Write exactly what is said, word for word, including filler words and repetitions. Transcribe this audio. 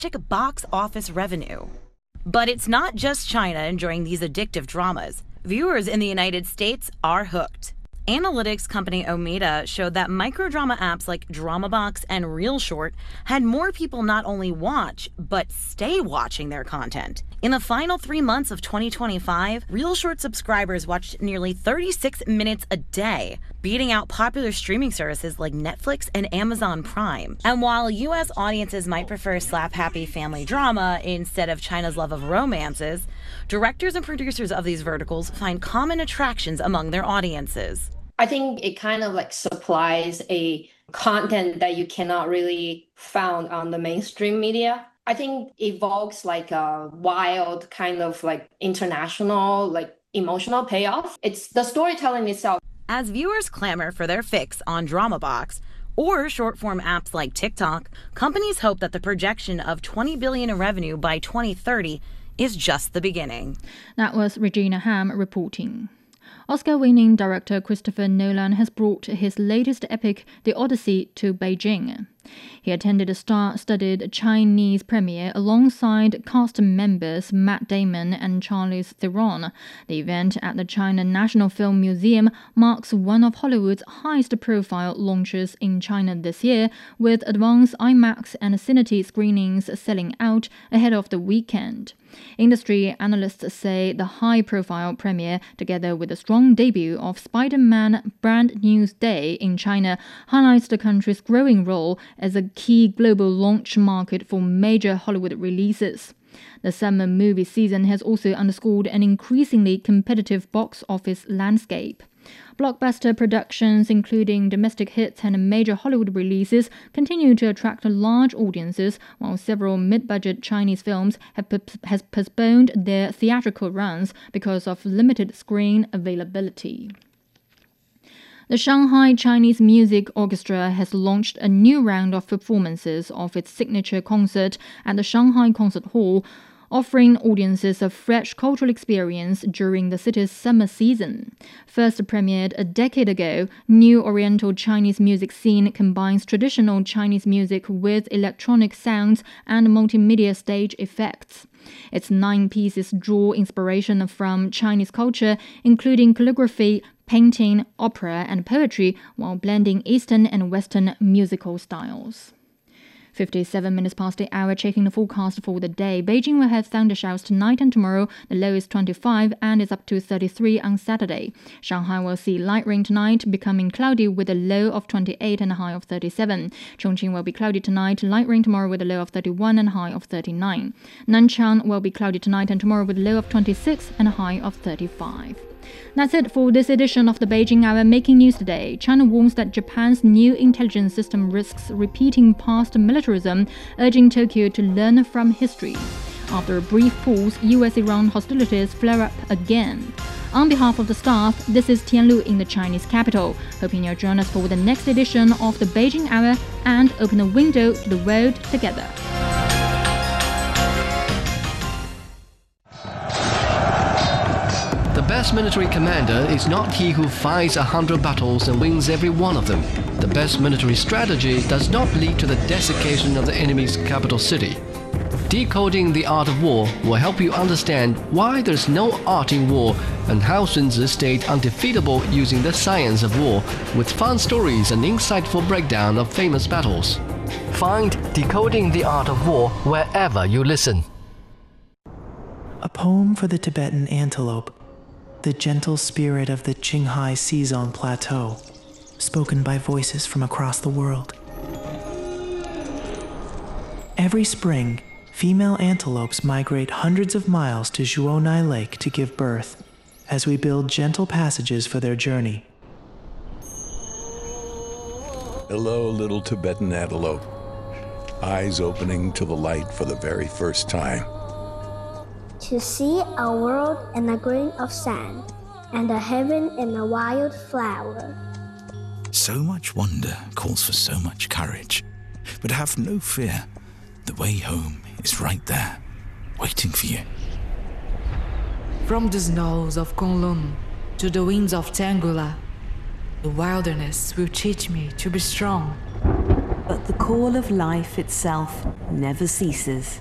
box office revenue. But it's not just China enjoying these addictive dramas. Viewers in the United States are hooked. Analytics company Omeda showed that microdrama apps like DramaBox and ReelShort had more people not only watch, but stay watching their content. In the final three months of twenty twenty-five, ReelShort subscribers watched nearly thirty-six minutes a day, beating out popular streaming services like Netflix and Amazon Prime. And while U S audiences might prefer slap-happy family drama instead of China's love of romances, directors and producers of these verticals find common attractions among their audiences. I think it kind of like supplies a content that you cannot really found on the mainstream media. I think evokes like a wild kind of like international, like emotional payoff. It's the storytelling itself. As viewers clamor for their fix on DramaBox or short-form apps like TikTok, companies hope that the projection of twenty billion dollars in revenue by twenty thirty is just the beginning. That was Regina Ham reporting. Oscar-winning director Christopher Nolan has brought his latest epic, The Odyssey, to Beijing. He attended a star-studded Chinese premiere alongside cast members Matt Damon and Charlize Theron. The event at the China National Film Museum marks one of Hollywood's highest-profile launches in China this year, with advanced IMAX and Cinity screenings selling out ahead of the weekend. Industry analysts say the high-profile premiere, together with the strong debut of Spider-Man Brand New Day in China, highlights the country's growing role as a key global launch market for major Hollywood releases. The summer movie season has also underscored an increasingly competitive box office landscape. Blockbuster productions, including domestic hits and major Hollywood releases, continue to attract large audiences, while several mid-budget Chinese films have has postponed their theatrical runs because of limited screen availability. The Shanghai Chinese Music Orchestra has launched a new round of performances of its signature concert at the Shanghai Concert Hall, offering audiences a fresh cultural experience during the city's summer season. First premiered a decade ago, New Oriental Chinese music scene combines traditional Chinese music with electronic sounds and multimedia stage effects. Its nine pieces draw inspiration from Chinese culture, including calligraphy, painting, opera, and poetry, while blending Eastern and Western musical styles. fifty-seven minutes past the hour, checking the forecast for the day. Beijing will have thunder showers tonight and tomorrow. The low is twenty-five and is up to thirty-three on Saturday. Shanghai will see light rain tonight, becoming cloudy with a low of twenty-eight and a high of thirty-seven. Chongqing will be cloudy tonight, light rain tomorrow with a low of thirty-one and a high of thirty-nine. Nanchang will be cloudy tonight and tomorrow with a low of twenty-six and a high of thirty-five. That's it for this edition of the Beijing Hour Making News Today. China warns that Japan's new intelligence system risks repeating past militarism, urging Tokyo to learn from history. After a brief pause, U S-Iran hostilities flare up again. On behalf of the staff, this is Tian Lu in the Chinese capital, hoping you'll join us for the next edition of the Beijing Hour and open a window to the world together. The best military commander is not he who fights a hundred battles and wins every one of them. The best military strategy does not lead to the desiccation of the enemy's capital city. Decoding the Art of War will help you understand why there's no art in war and how Sun Tzu stayed undefeatable using the science of war, with fun stories and insightful breakdown of famous battles. Find Decoding the Art of War wherever you listen. A poem for the Tibetan antelope, the gentle spirit of the Qinghai Xizang Plateau, spoken by voices from across the world. Every spring, female antelopes migrate hundreds of miles to Zhuonai Lake to give birth, as we build gentle passages for their journey. Hello, little Tibetan antelope, eyes opening to the light for the very first time. To see a world in a grain of sand, and a heaven in a wild flower. So much wonder calls for so much courage. But have no fear. The way home is right there, waiting for you. From the snows of Kunlun to the winds of Tangula, the wilderness will teach me to be strong. But the call of life itself never ceases.